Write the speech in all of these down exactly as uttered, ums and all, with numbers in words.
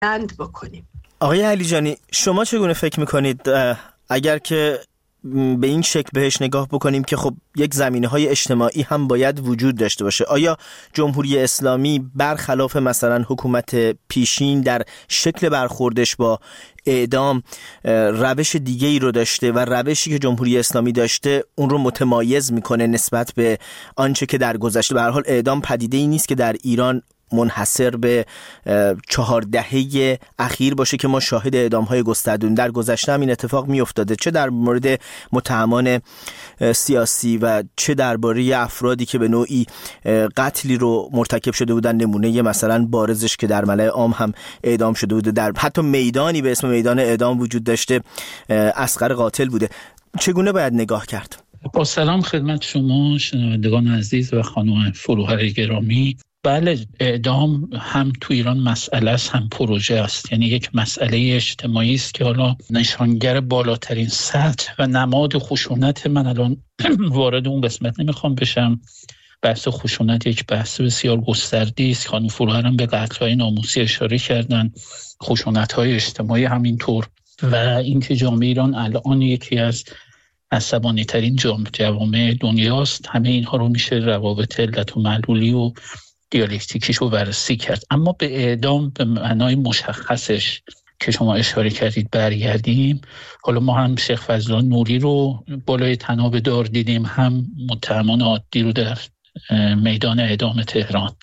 بلند بکنیم. آقای علیجانی، شما چگونه فکر میکنید اگر که به این شکل بهش نگاه بکنیم که خب یک زمینه‌های اجتماعی هم باید وجود داشته باشه، آیا جمهوری اسلامی برخلاف مثلا حکومت پیشین در شکل برخوردش با اعدام روش دیگه‌ای رو داشته و روشی که جمهوری اسلامی داشته اون رو متمایز میکنه نسبت به آنچه که در گذشته؟ به هر حال اعدام پدیده‌ای نیست که در ایران منحصر به چهار دهه اخیر باشه که ما شاهد اعدام‌های گسترده‌ای در گذشته هم این اتفاق می‌افتاده، چه در مورد متهمان سیاسی و چه درباره افرادی که به نوعی قتلی رو مرتکب شده بودن. نمونه مثلا بارزش که در ملأ عام هم اعدام شده بوده، در حتی میدانی به اسم میدان اعدام وجود داشته، اصغر قاتل بوده. چگونه باید نگاه کرد؟ با سلام خدمت شما شنوندگان عزیز و خانم فروهر گرامی. بله، اعدام هم تو ایران مسئله است هم پروژه است، یعنی یک مسئله اجتماعی است که حالا نشانگر بالاترین سطح و نماد خشونت. من الان وارد اون قسمت نمیخوام بشم. بحث خشونت یک بحث بسیار گسترده‌ای است. خانم فروهر هم به قتل‌های ناموسی اشاره کردن، خشونت‌های اجتماعی همینطور، و اینکه جامعه ایران الان یکی از عصبانی‌ترین جوامع دنیاست. همه اینها رو میشه روابط علت و معلولی و دیالکتیکیش رو بررسی کرد. اما به اعدام به معنای مشخصش که شما اشاره کردید برگردیم. حالا ما هم شیخ فضلالله نوری رو بالای طناب دار دیدیم، هم متهمان عادی رو در میدان اعدام تهران.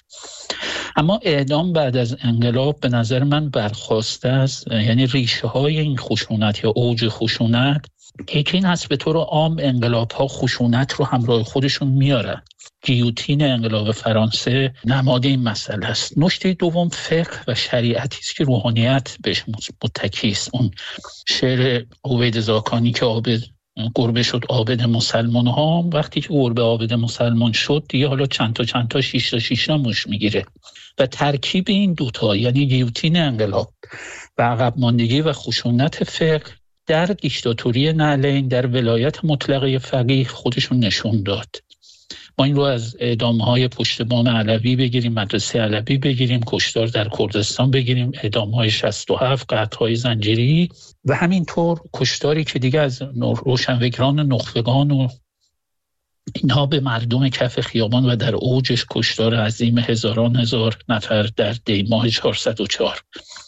اما اعدام بعد از انقلاب به نظر من برخواسته است، یعنی ریشه های این خشونت یا اوج خشونت یکی این هست به طور عام انقلاب ها خشونت رو همراه خودشون میارن. گیوتین انقلاب فرانسه نماد این مسئله است. نکته دوم فقه و شریعتی است که روحانیت بهش متکی است. اون شعر عبید زاکانی که عابد گربه شد عابد مسلمان ها، وقتی که گربه عابد مسلمان شد دیگه حالا چند تا چند تا شش تا شش تا موش میگیره. و ترکیب این دوتا یعنی گیوتین انقلاب و عقب ماندگی و خشونت فقه در دیکتاتوری نعلین، در ولایت مطلقه فقیه خودشون نشون داد. ما این رو از اعدام‌های پشتبان علوی بگیریم، مدرسه علوی بگیریم، کشتار در کردستان بگیریم، اعدام‌های شصت و هفت، قطع‌های زنجیری و همینطور کشتاری که دیگه از روشنفکران نخبگان و اینها به مردم کف خیابان و در اوجش کشتار عظیم هزاران هزار نفر در دی ماه چهارصد و چهار.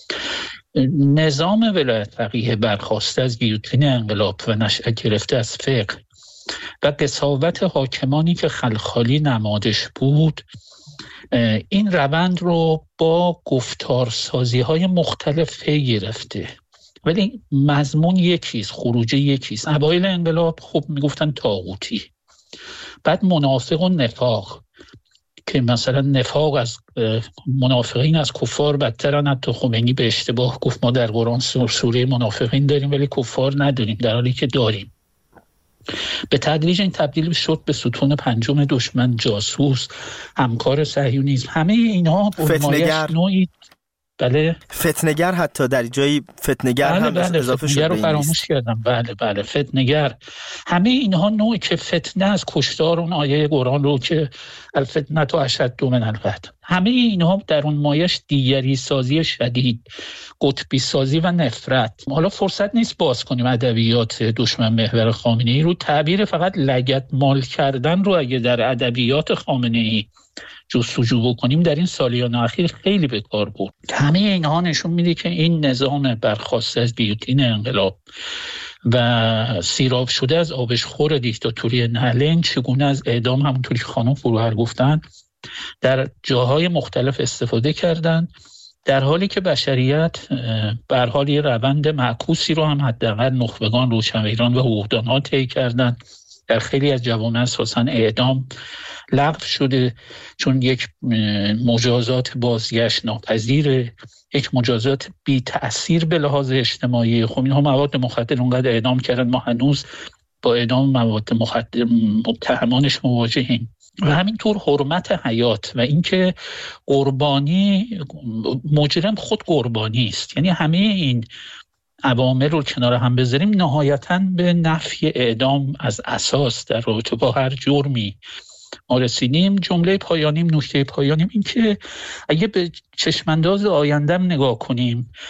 نظام ولایت فقیه برخواسته از گیوتین انقلاب و نشأت گرفته از فقه و قساوت حاکمانی که خلخالی نمادش بود، این روند رو با گفتارسازی های مختلف پی گرفته، ولی مضمون یکیست، خروجی یکیست. اوایل انقلاب خب میگفتن طاغوتی، بعد منافق و نفاق که مثلا نفاق از منافقین از کفار بدترن. حتی خمینی به اشتباه گفت ما در قرآن سوره منافقین داریم ولی کفار نداریم، در حالی که داریم. به تدریج این تبدیل شد به ستون پنجم دشمن، جاسوس، همکار صهیونیسم. همه اینها فتنه‌گر نوعی بله فتنه‌گر حتی در جایی فتنه‌گر بله هم بله اضافه شد. رو فراموش کردم. بله بله فتنه‌گر. همه اینها نوعی که فتنه از کشتار اون آیه قرآن رو که الفتنه تو اشد من القتل، همه اینها در اون مایش دیگری سازی شدید، قطبی سازی و نفرت. حالا فرصت نیست باز کنیم ادبیات دشمن محور خامنه‌ای رو. تعبیر فقط لگد مال کردن رو اگه در ادبیات خامنه‌ای جستجو بکنیم در این سالیان اخیر خیلی به کار برد. همه اینها نشون میده که این نظام برخواسته از گیوتین انقلاب و سیراب شده از آبشخور دیکتاتوری نعلین چگونه از اعدام، همونطوری که خانم فروهر گفتن، در جاهای مختلف استفاده کردن، در حالی که بشریت به هر حال یه روند معکوسی رو هم حداقل نخبگان، روشنفکران و حقوقدان‌ها طی کردن. در خیلی از جوامع اساساً اعدام لغو شده چون یک مجازات بازگشت ناپذیره، یک مجازات بی تأثیر به لحاظ اجتماعی. خب اینها مواد مخدر اونقدر اعدام کردن، ما هنوز با اعدام مواد مخدر متهمانش مواجهیم. و همینطور حرمت حیات و اینکه قربانی، مجرم خود قربانی است. یعنی همه این عوامل رو کنار هم بذاریم نهایتاً به نفی اعدام از اساس در رابطه با هر جرمی ما رسیدیم. جمله پایانیم، نکته پایانیم این که اگه به چشمانداز آیندهم نگاه کنیم